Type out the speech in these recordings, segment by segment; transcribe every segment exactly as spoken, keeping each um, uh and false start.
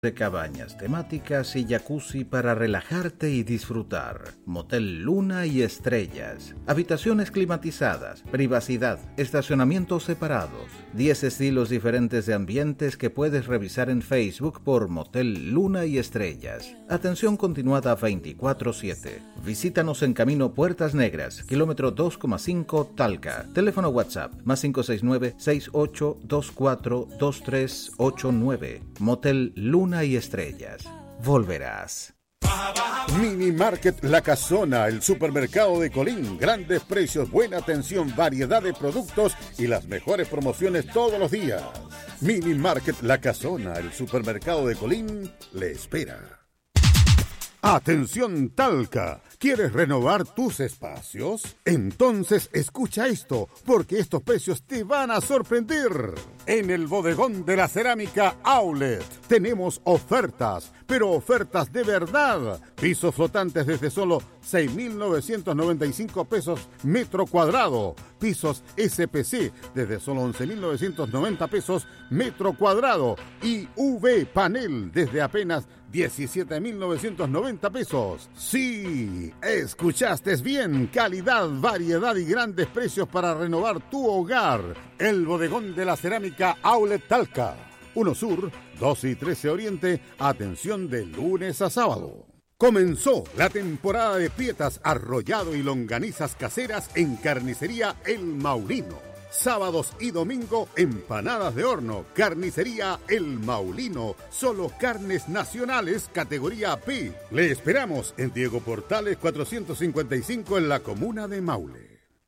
de cabañas temáticas y jacuzzi para relajarte y disfrutar. Motel Luna y Estrellas. Habitaciones climatizadas, privacidad, estacionamientos separados. diez estilos diferentes de ambientes que puedes revisar en Facebook por Motel Luna y Estrellas. Atención continuada veinticuatro siete. Visítanos en Camino Puertas Negras, kilómetro dos coma cinco Talca. Teléfono WhatsApp más cinco seis nueve, seis ocho dos cuatro, dos tres ocho nueve. Motel Luna y Estrellas. Volverás. Mini Market La Casona, el supermercado de Colín. Grandes precios, buena atención, variedad de productos y las mejores promociones todos los días. Mini Market La Casona, el supermercado de Colín, le espera. Atención Talca, ¿quieres renovar tus espacios? Entonces escucha esto, porque estos precios te van a sorprender. En el bodegón de la cerámica Outlet tenemos ofertas, pero ofertas de verdad. Pisos flotantes desde solo seis mil novecientos noventa y cinco pesos metro cuadrado. Pisos S P C desde solo once mil novecientos noventa pesos metro cuadrado. Y U V panel desde apenas diecisiete mil novecientos noventa pesos. Sí, escuchaste bien. Calidad, variedad y grandes precios para renovar tu hogar. El bodegón de la cerámica Outlet Talca. uno Sur, doce y trece Oriente. Atención de lunes a sábado. Comenzó la temporada de pietas, arrollado y longanizas caseras en Carnicería El Maulino. Sábados y domingo, empanadas de horno. Carnicería El Maulino. Solo carnes nacionales, categoría P. Le esperamos en Diego Portales cuatrocientos cincuenta y cinco en la comuna de Maule.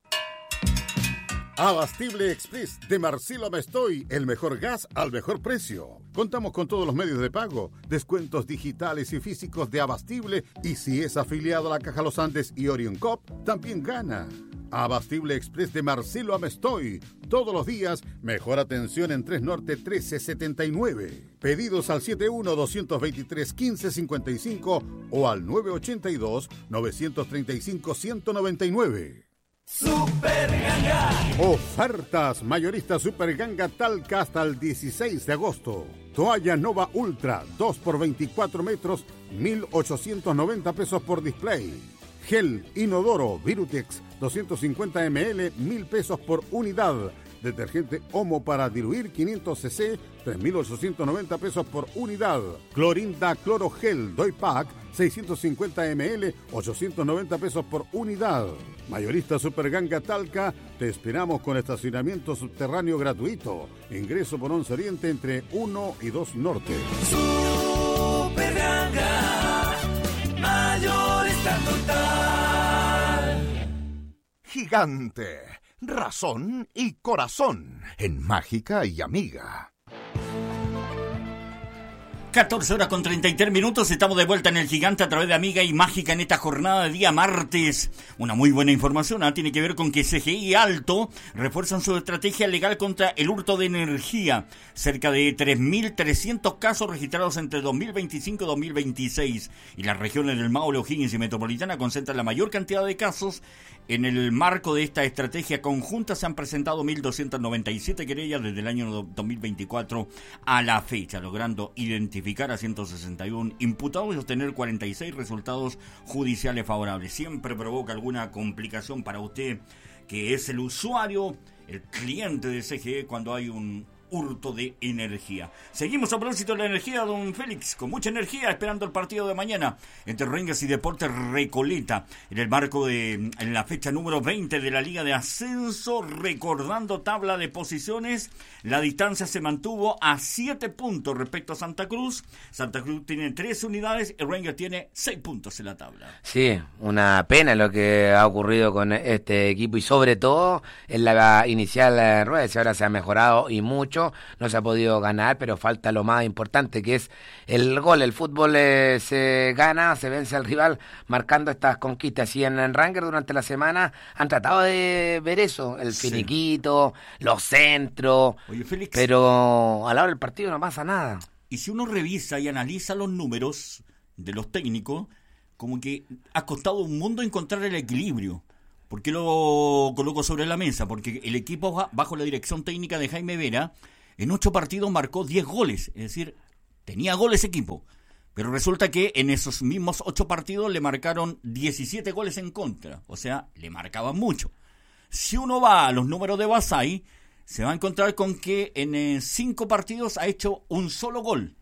Abastible Express de Marcelo Mestoy, el mejor gas al mejor precio. Contamos con todos los medios de pago, descuentos digitales y físicos de Abastible, y si es afiliado a la Caja Los Andes y Orion Cop, también gana. Abastible Express de Marcelo Amestoy. Todos los días, mejor atención en tres Norte trece setenta y nueve. Pedidos al setenta y uno, doscientos veintitrés, quince cincuenta y cinco o al nueve ochenta y dos, novecientos treinta y cinco, ciento noventa y nueve. Super Ganga. Ofertas mayorista Super Ganga Talca hasta el dieciséis de agosto. Toalla Nova Ultra dos por veinticuatro metros, mil ochocientos noventa pesos por display. Gel Inodoro Virutex doscientos cincuenta mililitros, mil pesos por unidad. Detergente Omo para diluir quinientos centilitros, tres mil ochocientos noventa pesos por unidad. Clorinda Cloro Gel Doy Pack seiscientos cincuenta mililitros, ochocientos noventa pesos por unidad. Mayorista Super Ganga Talca, te esperamos con estacionamiento subterráneo gratuito. Ingreso por once Oriente entre uno y dos Norte. Super Ganga, mayorista total. Gigante, razón y corazón en Mágica y Amiga. catorce horas con treinta y tres minutos, estamos de vuelta en el Gigante a través de Amiga y Mágica en esta jornada de día martes. Una muy buena información, ¿eh? Tiene que ver con que C G I y Alto refuerzan su estrategia legal contra el hurto de energía. Cerca de tres mil trescientos casos registrados entre dos mil veinticinco y dos mil veintiséis. Y las regiones del Maule, O'Higgins y Metropolitana concentran la mayor cantidad de casos. En el marco de esta estrategia conjunta se han presentado mil doscientas noventa y siete querellas desde el año dos mil veinticuatro a la fecha, logrando identificar a ciento sesenta y uno imputados y obtener cuarenta y seis resultados judiciales favorables. Siempre provoca alguna complicación para usted, que es el usuario, el cliente de C G E, cuando hay un hurto de energía. Seguimos a propósito de la energía, don Félix, con mucha energía, esperando el partido de mañana entre Rangers y Deportes Recoleta, en el marco de en la fecha número veinte de la Liga de Ascenso. Recordando tabla de posiciones, la distancia se mantuvo a siete puntos respecto a Santa Cruz. Santa Cruz tiene tres unidades y Rangers tiene seis puntos en la tabla. Sí, una pena lo que ha ocurrido con este equipo, y sobre todo en la inicial rueda. Ahora se ha mejorado y mucho. No se ha podido ganar, pero falta lo más importante, que es el gol. El fútbol eh, se gana, se vence al rival marcando estas conquistas. Y en el Ranger durante la semana han tratado de ver eso, el sí. finiquito, los centros. Oye, Félix, pero a la hora del partido no pasa nada. Y si uno revisa y analiza los números de los técnicos, como que ha costado un mundo encontrar el equilibrio. ¿Por qué lo coloco sobre la mesa? Porque el equipo bajo la dirección técnica de Jaime Vera en ocho partidos marcó diez goles, es decir, tenía gol ese equipo. Pero resulta que en esos mismos ocho partidos le marcaron diecisiete goles en contra. O sea, le marcaban mucho. Si uno va a los números de Basay, se va a encontrar con que en eh, cinco partidos ha hecho un solo gol.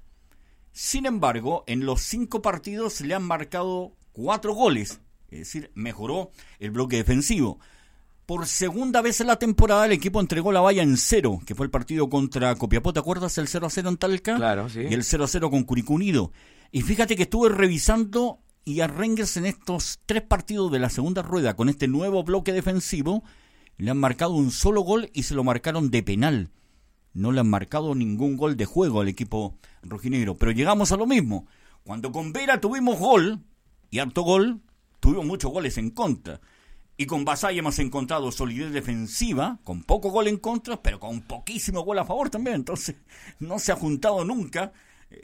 Sin embargo, en los cinco partidos le han marcado cuatro goles. Es decir, mejoró el bloque defensivo. Por segunda vez en la temporada el equipo entregó la valla en cero, que fue el partido contra Copiapó. ¿Te acuerdas el cero a cero en Talca? Claro, sí. Y el cero a cero con Curicó Unido. Y fíjate que estuve revisando y a Rangers en estos tres partidos de la segunda rueda con este nuevo bloque defensivo le han marcado un solo gol y se lo marcaron de penal. No le han marcado ningún gol de juego al equipo rojinegro. Pero llegamos a lo mismo. Cuando con Vera tuvimos gol, y harto gol, tuvimos muchos goles en contra. Y con Basay hemos encontrado solidez defensiva, con poco gol en contra, pero con poquísimo gol a favor también. Entonces no se ha juntado nunca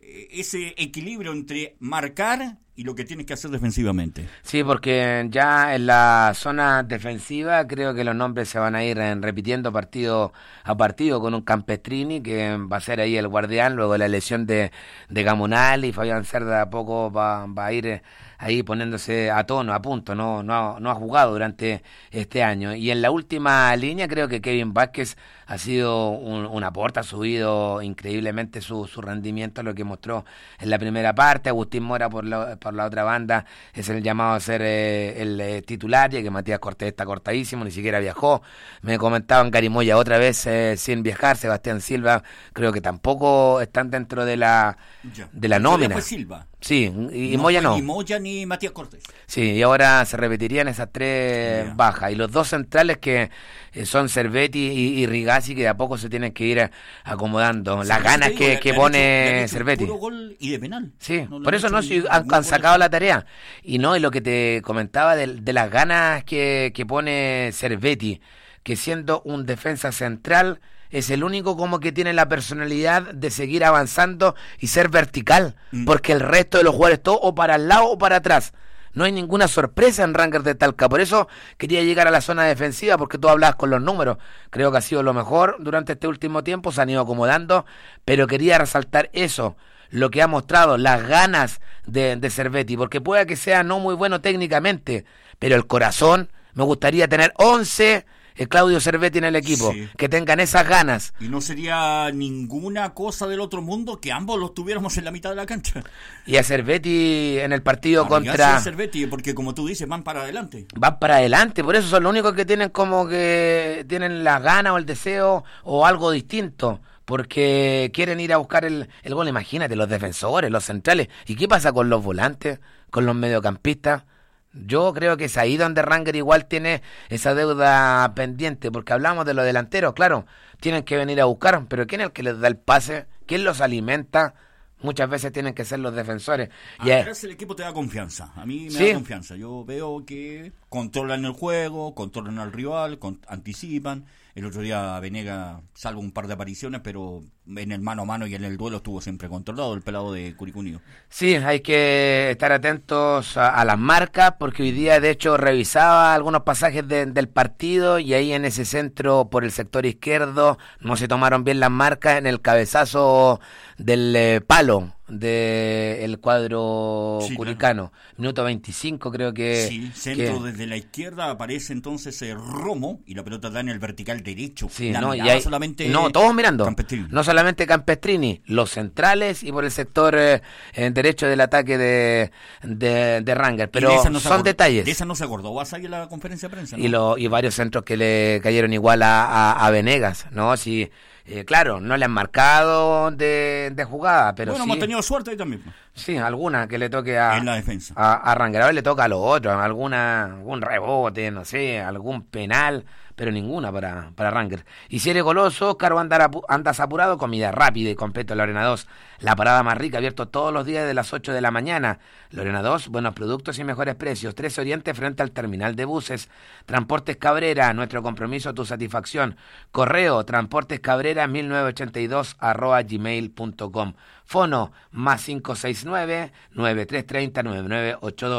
ese equilibrio entre marcar y lo que tienes que hacer defensivamente. Sí, porque ya en la zona defensiva creo que los nombres se van a ir repitiendo partido a partido, con un Campestrini que va a ser ahí el guardián, luego la lesión de, de Gamonal, y Fabián Cerda a poco va, va a ir ahí poniéndose a tono, a punto, no, no, ha, no ha jugado durante este año. Y en la última línea creo que Kevin Vázquez ha sido un, un aporte, ha subido increíblemente su, su rendimiento, lo que mostró en la primera parte. Agustín Mora por la, por la otra banda es el llamado a ser eh, el eh, titular, ya que Matías Cortés está cortadísimo, ni siquiera viajó. Me comentaban Carimoya otra vez eh, sin viajar, Sebastián Silva creo que tampoco están dentro de la, ya. de la nómina. Fue Silva. Sí, y, y no Moya no. Ni Moya ni Matías Cortés. Sí, y ahora se repetirían esas tres yeah. bajas. Y los dos centrales que eh, son Cervetti y, y Rigazzi, que de a poco se tienen que ir acomodando. Sí, las ganas digo, que, le, que le pone hecho, Cervetti. Puro gol y de penal. Sí, no, por eso no si han, han sacado la tarea. Y no, y lo que te comentaba de, de las ganas que, que pone Cervetti, que siendo un defensa central es el único como que tiene la personalidad de seguir avanzando y ser vertical, mm. porque el resto de los jugadores todo o para el lado o para atrás. No hay ninguna sorpresa en Rangers de Talca, por eso quería llegar a la zona defensiva, porque tú hablabas con los números, creo que ha sido lo mejor durante este último tiempo, se han ido acomodando, pero quería resaltar eso, lo que ha mostrado, las ganas de, de Cervetti, porque puede que sea no muy bueno técnicamente, pero el corazón, me gustaría tener once el Claudio Cervetti en el equipo, sí. que tengan esas ganas. Y no sería ninguna cosa del otro mundo que ambos los tuviéramos en la mitad de la cancha. Y a Cervetti en el partido a contra... A Cervetti, porque como tú dices, van para adelante. Van para adelante, por eso son los únicos que tienen como que tienen las ganas o el deseo o algo distinto, porque quieren ir a buscar el, el gol. Imagínate, los defensores, los centrales. ¿Y qué pasa con los volantes, con los mediocampistas? Yo creo que es ahí donde Ranger igual tiene esa deuda pendiente, porque hablamos de los delanteros, claro, tienen que venir a buscar, pero ¿quién es el que les da el pase? ¿Quién los alimenta? Muchas veces tienen que ser los defensores. A veces el equipo te da confianza, a mí me ¿Sí? da confianza, yo veo que controlan el juego, controlan al rival, con, anticipan. El otro día Venega, salvo un par de apariciones, pero en el mano a mano y en el duelo estuvo siempre controlado el pelado de Curicó Unido. Sí, hay que estar atentos a, a las marcas, porque hoy día de hecho revisaba algunos pasajes de, del partido y ahí en ese centro por el sector izquierdo no se tomaron bien las marcas en el cabezazo del eh, palo del cuadro sí, curicano, claro. Minuto veinticinco creo que... Sí, centro que... desde la izquierda aparece entonces eh, Romo y la pelota da en el vertical derecho. Sí, la no, y hay, solamente no, todos mirando, Campestrini. No solamente Campestrini, los centrales y por el sector eh, derecho del ataque de, de, de Ranger, pero no son acordó, detalles. De esa no se acordó, vas a ir a la conferencia de prensa, ¿no? Y, lo, y varios centros que le cayeron igual a, a, a Venegas, ¿no? Si... Eh, claro, no le han marcado de, de jugada, pero bueno, sí. hemos tenido suerte ahí también. Sí, alguna que le toque a... En la defensa. A, a Ranger, a ver, le toca a los otros, alguna, algún rebote, no sé, algún penal, pero ninguna para, para Ranger. Y si eres goloso, Caro, andar apu- andas apurado, comida rápida y completa Lorena dos. La parada más rica, abierto todos los días de las ocho de la mañana. Lorena dos, buenos productos y mejores precios. tres Oriente frente al terminal de buses. Transportes Cabrera, nuestro compromiso, tu satisfacción. Correo, transportes cabrera mil novecientos ochenta y dos arroba gmail punto com. Fono, más cinco seis nueve, nueve tres tres cero, nueve nueve ocho dos.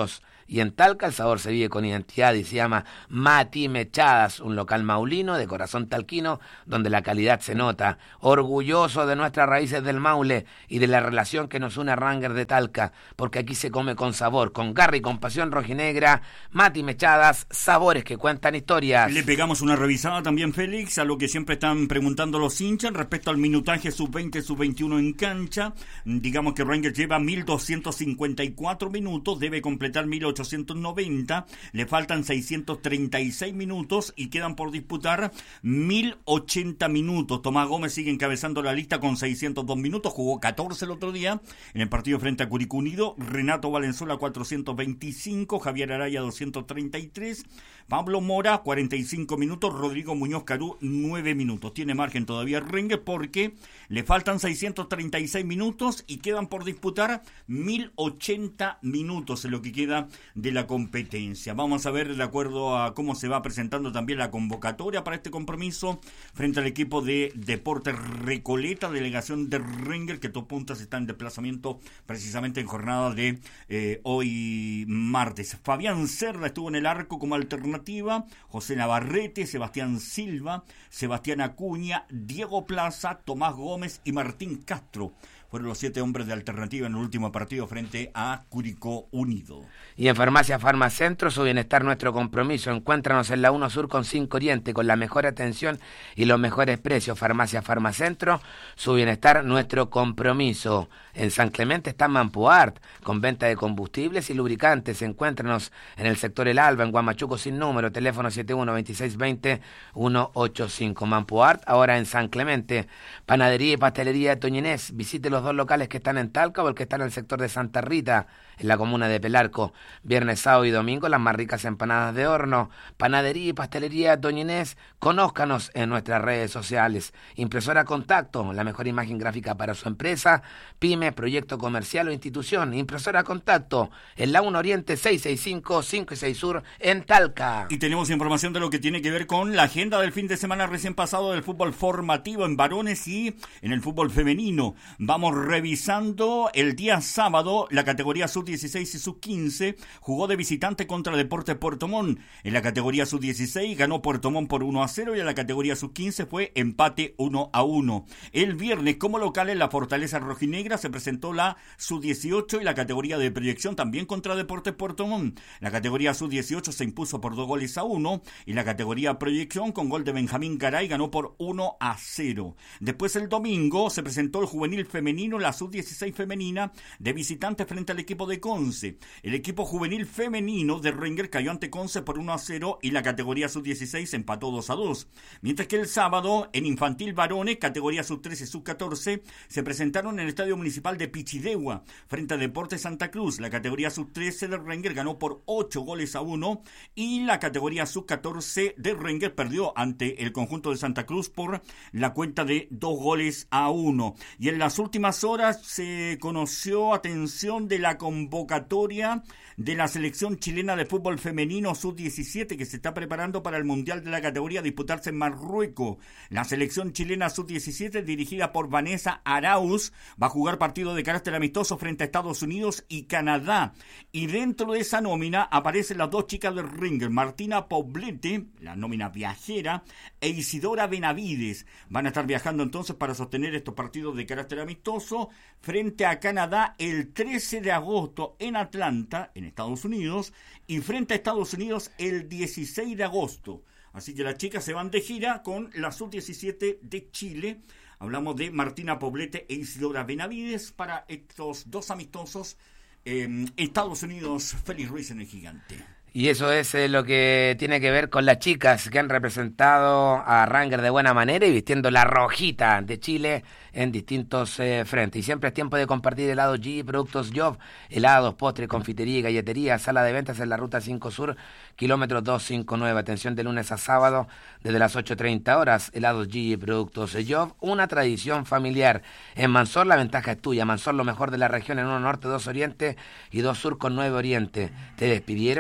Y en Talca el sabor se vive con identidad y se llama Mati Mechadas, un local maulino de corazón talquino donde la calidad se nota. Orgulloso de nuestras raíces del Maule y de la relación que nos une a Rangers de Talca, porque aquí se come con sabor, con garra y con pasión rojinegra. Mati Mechadas, sabores que cuentan historias. Le pegamos una revisada también, Félix, a lo que siempre están preguntando los hinchas respecto al minutaje sub veinte, sub veintiuno en cancha. Digamos que Rangers lleva mil doscientos cincuenta y cuatro minutos, debe completar mil ochocientos noventa, le faltan seiscientos treinta y seis minutos y quedan por disputar mil ochenta minutos. Tomás Gómez sigue encabezando la lista con seiscientos dos minutos, jugó catorce el otro día en el partido frente a Curicó Unido. Renato Valenzuela cuatrocientos veinticinco, Javier Araya doscientos treinta y tres, Pablo Mora cuarenta y cinco minutos, Rodrigo Muñoz Carú nueve minutos. Tiene margen todavía Rangers porque le faltan seiscientos treinta y seis minutos y quedan por disputar mil ochenta minutos en lo que queda de la competencia. Vamos a ver de acuerdo a cómo se va presentando también la convocatoria para este compromiso frente al equipo de Deportes Recoleta, delegación de Rangers que dos puntas está en desplazamiento precisamente en jornada de eh, hoy martes. Fabián Cerda estuvo en el arco como alternativa, José Navarrete, Sebastián Silva, Sebastián Acuña, Diego Plaza, Tomás Gómez y Martín Castro. Fueron los siete hombres de alternativa en el último partido frente a Curicó Unido. Y en Farmacia Farmacentro, su bienestar, nuestro compromiso. Encuéntranos en la uno Sur con cinco Oriente, con la mejor atención y los mejores precios. Farmacia Farmacentro, su bienestar, nuestro compromiso. En San Clemente está Mampuart, con venta de combustibles y lubricantes. Encuéntranos en el sector El Alba, en Guamachuco sin número, teléfono siete uno veintiséis veinte ciento ochenta y cinco. Mampuart, ahora en San Clemente. Panadería y pastelería de Toñinés, visite los dos locales que están en Talca o el que está en el sector de Santa Rita, en la comuna de Pelarco. Viernes, sábado y domingo las más ricas empanadas de horno. Panadería y pastelería Doñinés, conózcanos en nuestras redes sociales. Impresora Contacto, la mejor imagen gráfica para su empresa, pyme, proyecto comercial o institución. Impresora Contacto, en la uno Oriente seiscientos sesenta y cinco, cinco y seis Sur, en Talca. Y tenemos información de lo que tiene que ver con la agenda del fin de semana recién pasado del fútbol formativo en varones y en el fútbol femenino. Vamos revisando el día sábado la categoría sub dieciséis y sub quince, jugó de visitante contra Deportes Puerto Montt. En la categoría sub dieciséis ganó Puerto Montt por uno a cero y en la categoría sub quince fue empate uno a uno. El viernes como local en la Fortaleza Rojinegra se presentó la sub dieciocho y la categoría de proyección también contra Deportes Puerto Montt. La categoría sub dieciocho se impuso por dos goles a uno y la categoría proyección con gol de Benjamín Garay ganó por uno a cero. Después el domingo se presentó el juvenil femenino, la sub dieciséis femenina de visitante frente al equipo de Conce. El equipo juvenil femenino de Rangers cayó ante Conce por uno a cero y la categoría sub dieciséis empató dos a dos. Mientras que el sábado en infantil varones, categoría sub trece y sub catorce, se presentaron en el Estadio Municipal de Pichidegua frente a Deportes Santa Cruz. La categoría sub trece de Rangers ganó por ocho goles a uno y la categoría sub catorce de Rangers perdió ante el conjunto de Santa Cruz por la cuenta de dos goles a uno. Y en las últimas horas se conoció, atención, de la convocatoria de la selección chilena de fútbol femenino sub diecisiete que se está preparando para el Mundial de la categoría a disputarse en Marruecos. La selección chilena sub diecisiete, dirigida por Vanessa Arauz, va a jugar partido de carácter amistoso frente a Estados Unidos y Canadá. Y dentro de esa nómina aparecen las dos chicas de Rangers, Martina Poblete, la nómina viajera, e Isidora Benavides. Van a estar viajando entonces para sostener estos partidos de carácter amistoso frente a Canadá el trece de agosto en Atlanta, en Estados Unidos, y frente a Estados Unidos el dieciséis de agosto. Así que las chicas se van de gira con la sub diecisiete de Chile. Hablamos de Martina Poblete e Isidora Benavides para estos dos amistosos eh, Estados Unidos. Félix Ruiz en el Gigante. Y eso es eh, lo que tiene que ver con las chicas que han representado a Rangers de buena manera y vistiendo la rojita de Chile en distintos eh, frentes. Y siempre es tiempo de compartir helados G, productos Job, helados, postres, confitería y galletería, sala de ventas en la Ruta cinco Sur, kilómetro doscientos cincuenta y nueve. Atención de lunes a sábado desde las ocho treinta horas. Helados G, productos Job, una tradición familiar. En Mansor la ventaja es tuya. Mansor, lo mejor de la región en uno norte, dos oriente y dos sur con nueve oriente. Te despidieron y no has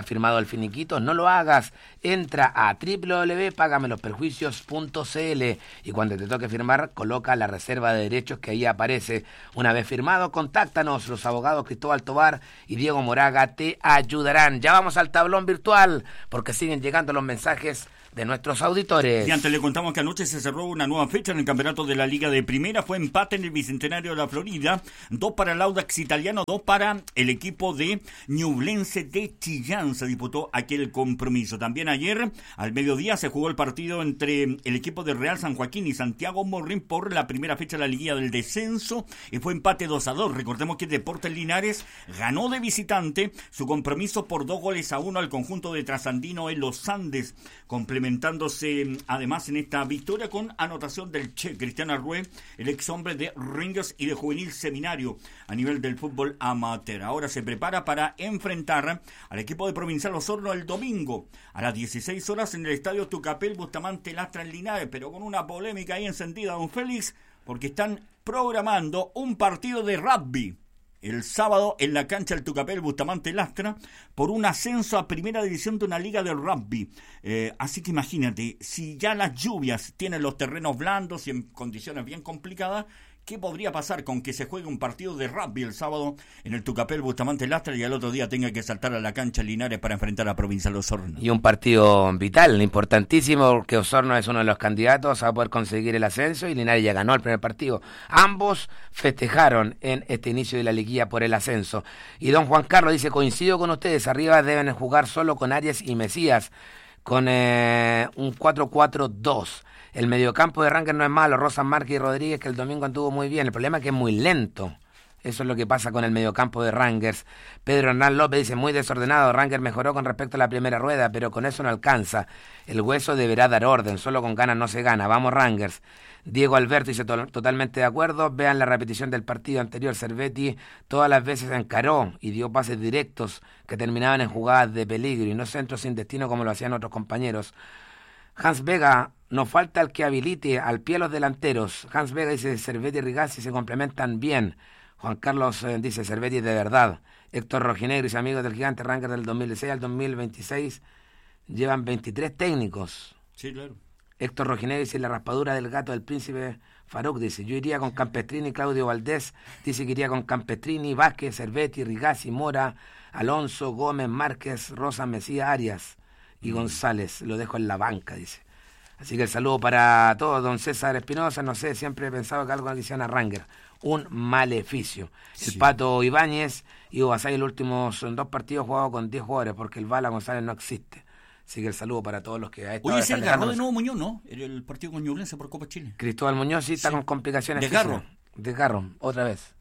firmado el finiquito, no lo hagas. Entra a doble u doble u doble u punto págame los perjuicios punto c l y cuando te toque firmar, coloca la reserva de derechos que ahí aparece. Una vez firmado, contáctanos. Los abogados Cristóbal Tobar y Diego Moraga te ayudarán. Ya vamos al tablón virtual porque siguen llegando los mensajes de nuestros auditores. Y antes le contamos que anoche se cerró una nueva fecha en el campeonato de la Liga de Primera. Fue empate en el Bicentenario de la Florida. Dos para el Audax Italiano, dos para el equipo de Ñublense de Chillán. Se disputó aquel compromiso. También ayer, al mediodía, se jugó el partido entre el equipo de Real San Joaquín y Santiago Morning por la primera fecha de la Liga del Descenso. Y fue empate dos a dos. Recordemos que Deportes Linares ganó de visitante su compromiso por dos goles a uno al conjunto de Trasandino en los Andes, complementándose además en esta victoria con anotación del Che Cristian Arrué, el ex hombre de Rangers y de Juvenil Seminario a nivel del fútbol amateur. Ahora se prepara para enfrentar al equipo de Provincial Osorno el domingo a las dieciséis horas en el estadio Tucapel Bustamante Lastra en Linares, pero con una polémica ahí encendida, don Félix, porque están programando un partido de rugby el sábado en la cancha del Tucapel Bustamante Lastra por un ascenso a primera división de una liga de rugby. Eh, así que imagínate, si ya las lluvias tienen los terrenos blandos y en condiciones bien complicadas, ¿qué podría pasar con que se juegue un partido de rugby el sábado en el Tucapel Bustamante Lastra y al otro día tenga que saltar a la cancha Linares para enfrentar a Provincial Osorno? Y un partido vital, importantísimo, porque Osorno es uno de los candidatos a poder conseguir el ascenso y Linares ya ganó el primer partido. Ambos festejaron en este inicio de la liguilla por el ascenso. Y don Juan Carlos dice, coincido con ustedes, arriba deben jugar solo con Arias y Mesías, con eh, un cuatro cuatro dos. El mediocampo de Rangers no es malo, Rosas Márquez y Rodríguez, que el domingo anduvo muy bien. El problema es que es muy lento. Eso es lo que pasa con el mediocampo de Rangers. Pedro Hernán López dice, muy desordenado. Rangers mejoró con respecto a la primera rueda, pero con eso no alcanza. El hueso deberá dar orden, solo con ganas no se gana. Vamos Rangers. Diego Alberto dice, to- totalmente de acuerdo. Vean la repetición del partido anterior. Cervetti todas las veces encaró y dio pases directos que terminaban en jugadas de peligro y no centros sin destino como lo hacían otros compañeros. Hans Vega, nos falta el que habilite al pie a los delanteros. Hans Vega dice, Cervetti y Rigazzi se complementan bien. Juan Carlos eh, dice, Cervetti de verdad. Héctor Rojinegro dice, amigos del Gigante, Rangers del dos mil dieciséis al dos mil veintiséis llevan veintitrés técnicos. Sí, claro. Héctor Rojinegro dice, la raspadura del gato del príncipe Faruk, dice, yo iría con Campestrini, Claudio Valdés, dice que iría con Campestrini, Vázquez, Cervetti, Rigazzi, Mora, Alonso, Gómez, Márquez, Rosa, Mesías, Arias y González, lo dejo en la banca, dice. Así que el saludo para todos, don César Espinosa, no sé, siempre he pensado que algo que hicieron a Ranger, un maleficio. El sí. Pato Ibáñez y Ubasay, los últimos dos partidos jugados con diez jugadores, porque el Bala González no existe. Así que el saludo para todos los que a esta Oye, se agarró de nuevo Muñoz, ¿no? El partido con Ñublense por Copa Chile. Cristóbal Muñoz sí está sí. con complicaciones. Desgarro. Desgarro, otra vez.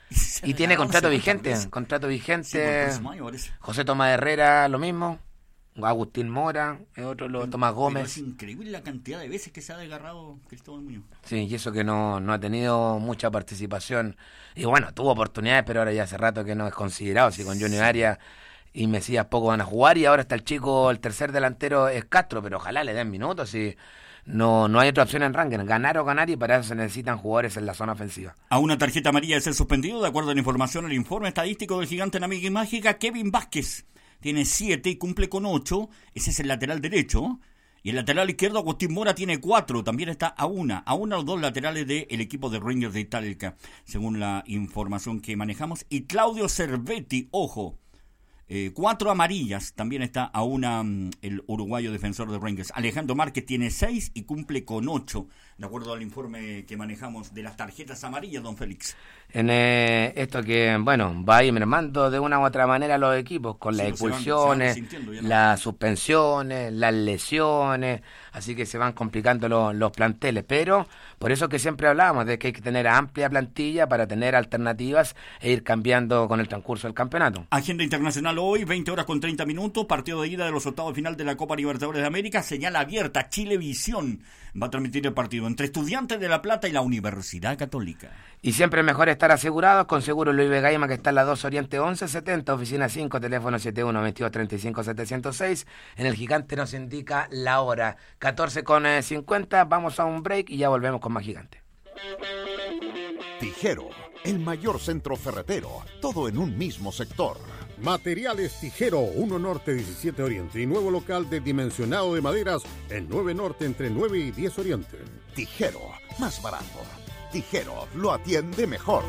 Y tiene contrato vigente, contrato vigente. Sí, mayo, José Tomás Herrera, lo mismo. Agustín Mora, otro lo Tomás Gómez. Es increíble la cantidad de veces que se ha desgarrado Cristóbal Muñoz. Sí, y eso que no, no ha tenido mucha participación. Y bueno, tuvo oportunidades, pero ahora ya hace rato que no es considerado. Si con Johnny Arias y Mesías poco van a jugar, y ahora está el chico, el tercer delantero es Castro, pero ojalá le den minutos y no, no hay otra opción en Rangers, ganar o ganar, y para eso se necesitan jugadores en la zona ofensiva. A una tarjeta amarilla de ser suspendido, de acuerdo a la información del informe estadístico del Gigante en Amiga y Mágica, Kevin Vázquez tiene siete y cumple con ocho, ese es el lateral derecho, y el lateral izquierdo Agustín Mora tiene cuatro, también está a una, a una los dos laterales del equipo de Rangers de Talca, según la información que manejamos, y Claudio Cervetti, ojo, Eh, cuatro amarillas, también está a una um, el uruguayo defensor de Rangers. Alejandro Márquez tiene seis y cumple con ocho, de acuerdo al informe que manejamos de las tarjetas amarillas, don Félix. En eh, esto que, bueno, va a ir mermando de una u otra manera los equipos, con sí, las expulsiones, se van, se van no. las suspensiones, las lesiones, así que se van complicando lo, los planteles, pero por eso que siempre hablábamos de que hay que tener amplia plantilla para tener alternativas e ir cambiando con el transcurso del campeonato. Agenda internacional hoy, veinte horas con treinta minutos, partido de ida de los octavos de final de la Copa Libertadores de América, señal abierta, Chilevisión va a transmitir el partido entre Estudiantes de La Plata y la Universidad Católica. Y siempre es mejor estar asegurados con Seguro Luis Vegaima, que está en la dos Oriente once setenta, oficina cinco, teléfono setenta y uno veintidós treinta y cinco setecientos seis. En el Gigante nos indica la hora, catorce con cincuenta, vamos a un break y ya volvemos con más Gigante. Tijero, el mayor centro ferretero, todo en un mismo sector. Materiales Tijero, uno Norte diecisiete Oriente y nuevo local de dimensionado de maderas en nueve Norte entre nueve y diez Oriente. Tijero, más barato. Tijero lo atiende mejor.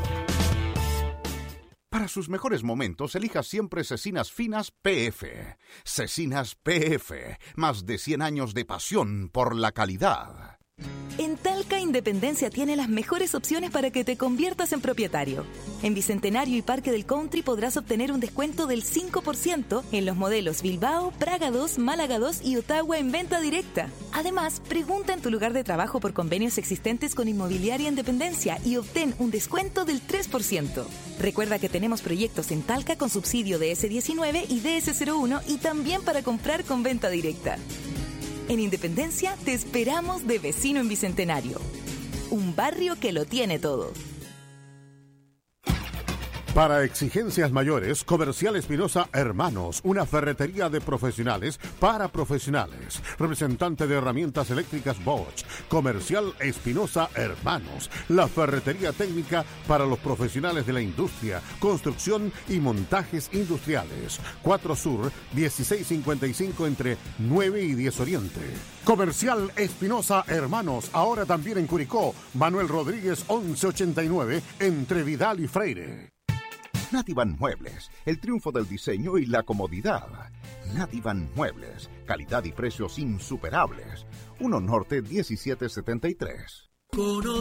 Para sus mejores momentos, elija siempre Cecinas Finas P F. Cecinas P F, más de cien años de pasión por la calidad. En Talca Independencia tiene las mejores opciones para que te conviertas en propietario. En Bicentenario y Parque del Country podrás obtener un descuento del cinco por ciento en los modelos Bilbao, Praga dos, Málaga dos y Ottawa en venta directa. Además, pregunta en tu lugar de trabajo por convenios existentes con Inmobiliaria Independencia y obtén un descuento del tres por ciento. Recuerda que tenemos proyectos en Talca con subsidio de ese diecinueve y D S cero uno y también para comprar con venta directa. En Independencia te esperamos de vecino en Bicentenario. Un barrio que lo tiene todo. Para exigencias mayores, Comercial Espinosa Hermanos, una ferretería de profesionales para profesionales. Representante de herramientas eléctricas Bosch. Comercial Espinosa Hermanos, la ferretería técnica para los profesionales de la industria, construcción y montajes industriales. cuatro Sur, dieciséis cincuenta y cinco entre nueve y diez Oriente. Comercial Espinosa Hermanos, ahora también en Curicó. Manuel Rodríguez once ochenta y nueve entre Vidal y Freire. Nativan Muebles, el triunfo del diseño y la comodidad. Nativan Muebles, calidad y precios insuperables. uno Norte diecisiete setenta y tres. Con